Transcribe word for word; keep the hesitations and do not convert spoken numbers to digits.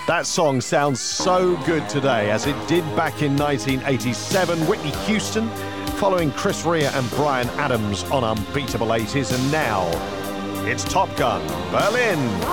That song sounds so good today, as it did back in nineteen eighty-seven. Whitney Houston, following Chris Rea and Bryan Adams on Unbeatable eighties. And now, it's Top Gun Berlin.